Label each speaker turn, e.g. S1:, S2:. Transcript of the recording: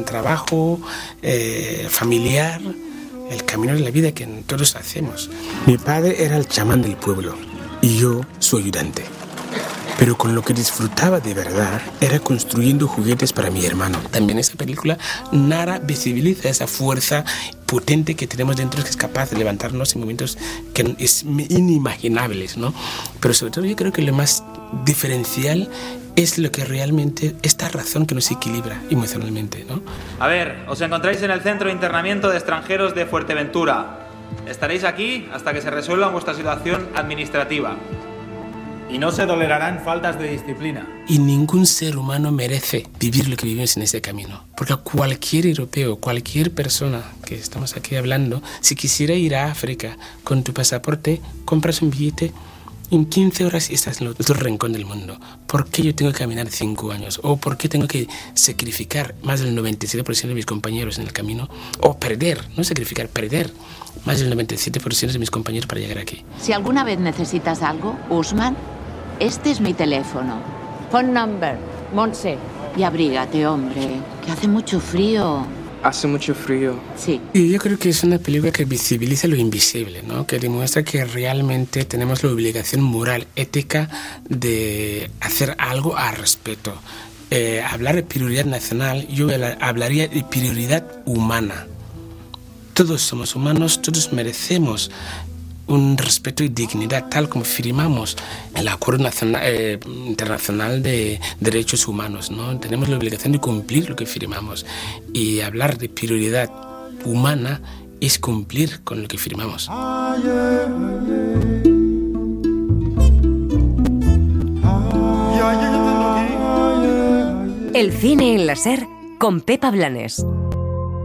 S1: trabajo, familiar, el camino de la vida que todos hacemos. Mi padre era el chamán del pueblo y yo su ayudante. Pero con lo que disfrutaba de verdad era construyendo juguetes para mi hermano. También esa película visibiliza esa fuerza potente que tenemos dentro, que es capaz de levantarnos en momentos que es inimaginables, ¿no? Pero sobre todo yo creo que lo más diferencial es lo que realmente, esta razón que nos equilibra emocionalmente, ¿no?
S2: A ver, os encontráis en el Centro de Internamiento de Extranjeros de Fuerteventura. Estaréis aquí hasta que se resuelva vuestra situación administrativa. Y no se tolerarán faltas de disciplina.
S1: Y ningún ser humano merece vivir lo que vivimos en ese camino. Porque cualquier europeo, cualquier persona que estamos aquí hablando, si quisiera ir a África con tu pasaporte, compras un billete, en 15 horas estás en el otro rincón del mundo. ¿Por qué yo tengo que caminar 5 años? ¿O por qué tengo que sacrificar más del 97% de mis compañeros en el camino? O perder, no sacrificar, perder más del 97% de mis compañeros para llegar aquí.
S3: Si alguna vez necesitas algo, Usman, este es mi teléfono.
S4: Phone number, Montse.
S3: Y abrígate, hombre, que hace mucho frío.
S5: Hace mucho frío.
S3: Sí.
S1: Y yo creo que es una película que visibiliza lo invisible, ¿no? Que demuestra que realmente tenemos la obligación moral, ética, de hacer algo al respecto. Hablar de prioridad nacional, yo hablaría de prioridad humana. Todos somos humanos, todos merecemos un respeto y dignidad, tal como firmamos el Acuerdo Internacional de Derechos Humanos, ¿no? Tenemos la obligación de cumplir lo que firmamos, y hablar de prioridad humana es cumplir con lo que firmamos.
S6: El cine en la SER con Pepa Blanes.